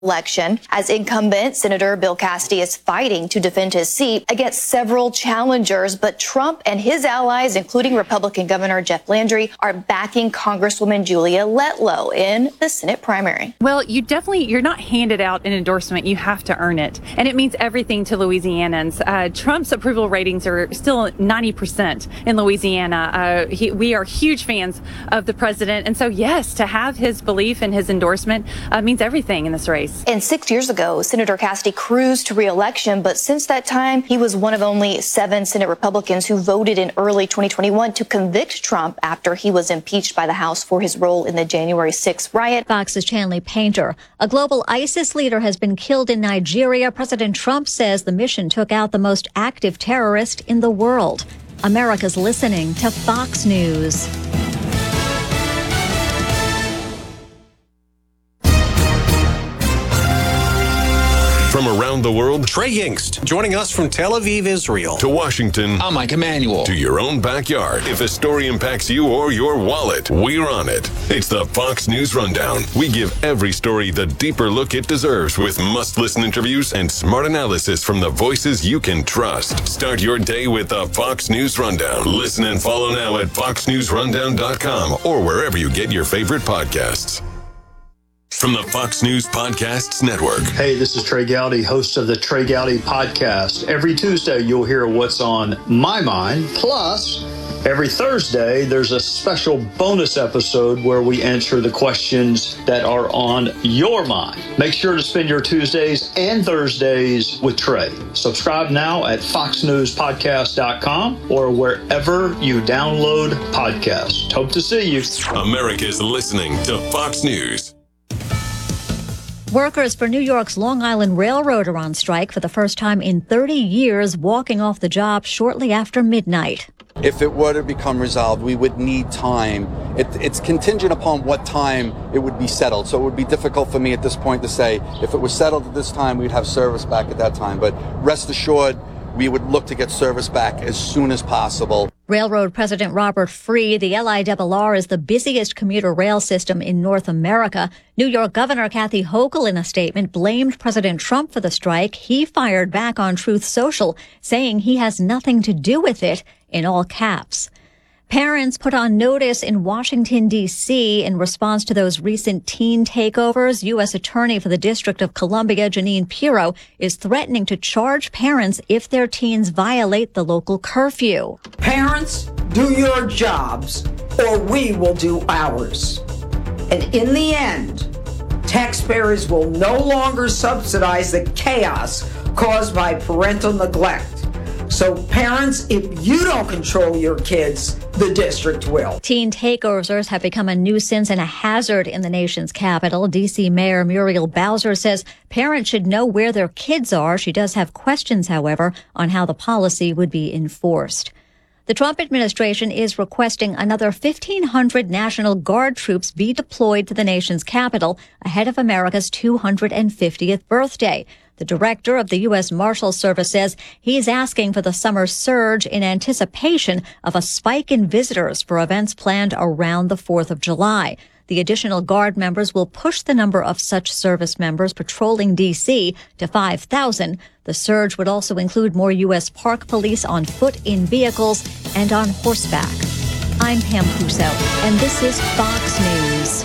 election. As incumbent, Senator Bill Cassidy is fighting to defend his seat against several challengers, but Trump and his allies, including Republican Governor Jeff Landry, are backing Congresswoman Julia Letlow in the Senate primary. Well, you're not handed out an endorsement. You have to earn it. And it means everything to Louisianans. Trump's approval ratings are still 90% in Louisiana. We are huge fans of the president. And so, yes, to have his belief and his endorsement means everything in this race. And 6 years ago, Senator Cassidy cruised to re-election, but since that time, he was one of only 7 Senate Republicans who voted in early 2021 to convict Trump after he was impeached by the House for his role in the January 6th riot. Fox's Chanley Painter. A global ISIS leader has been killed in Nigeria. President Trump says the mission took out the most active terrorist in the world. America's listening to Fox News. From around the world, Trey Yingst, joining us from Tel Aviv, Israel. To Washington, I'm Mike Emanuel. To your own backyard. If a story impacts you or your wallet, we're on it. It's the Fox News Rundown. We give every story the deeper look it deserves with must-listen interviews and smart analysis from the voices you can trust. Start your day with the Fox News Rundown. Listen and follow now at foxnewsrundown.com or wherever you get your favorite podcasts. From the Fox News Podcasts Network. Hey, this is Trey Gowdy, host of the Trey Gowdy Podcast. Every Tuesday, you'll hear what's on my mind. Plus, every Thursday, there's a special bonus episode where we answer the questions that are on your mind. Make sure to spend your Tuesdays and Thursdays with Trey. Subscribe now at foxnewspodcast.com or wherever you download podcasts. Hope to see you. America's listening to Fox News. Workers for New York's Long Island Railroad are on strike for the first time in 30 years, walking off the job shortly after midnight. If it were to become resolved, we would need time. It's contingent upon what time it would be settled. So it would be difficult for me at this point to say if it was settled at this time, we'd have service back at that time. But rest assured, we would look to get service back as soon as possible. Railroad President Robert Free, the LIRR is the busiest commuter rail system in North America. New York Governor Kathy Hochul, in a statement, blamed President Trump for the strike. He fired back on Truth Social, saying he has nothing to do with it, in all caps. Parents put on notice in Washington, D.C. in response to those recent teen takeovers. U.S. Attorney for the District of Columbia, Jeanine Pirro, is threatening to charge parents if their teens violate the local curfew. Parents, do your jobs, or we will do ours. And in the end, taxpayers will no longer subsidize the chaos caused by parental neglect. So parents, if you don't control your kids, the district will. Teen takeovers have become a nuisance and a hazard in the nation's capital. D.C. Mayor Muriel Bowser says parents should know where their kids are. She does have questions, however, on how the policy would be enforced. The Trump administration is requesting another 1,500 National Guard troops be deployed to the nation's capital ahead of America's 250th birthday. The director of the U.S. Marshal Service says he's asking for the summer surge in anticipation of a spike in visitors for events planned around the 4th of July. The additional Guard members will push the number of such service members patrolling D.C. to 5,000. The surge would also include more U.S. Park Police on foot, in vehicles, and on horseback. I'm Pam Puso, and this is Fox News.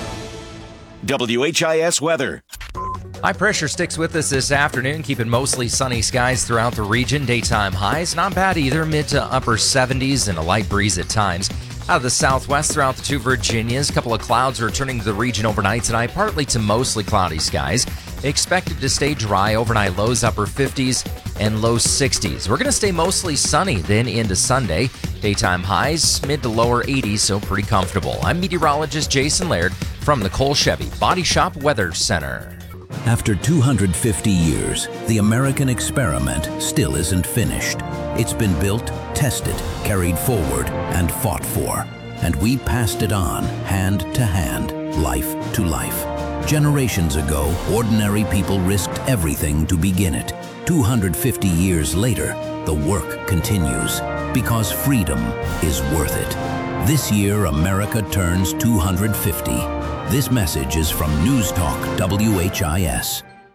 WHIS weather. High pressure sticks with us this afternoon, keeping mostly sunny skies throughout the region. Daytime highs, not bad either, mid to upper 70s and a light breeze at times. Out of the southwest throughout the two Virginias, a couple of clouds returning to the region overnight tonight, partly to mostly cloudy skies. Expected to stay dry overnight, lows upper 50s and low 60s. We're going to stay mostly sunny then into Sunday. Daytime highs, mid to lower 80s, so pretty comfortable. I'm meteorologist Jason Laird from the Cole Chevy Body Shop Weather Center. After 250 years, the American experiment still isn't finished. It's been built, tested, carried forward, and fought for. And we passed it on, hand to hand, life to life. Generations ago, ordinary people risked everything to begin it. 250 years later, the work continues, because freedom is worth it. This year, America turns 250. This message is from News Talk WHIS.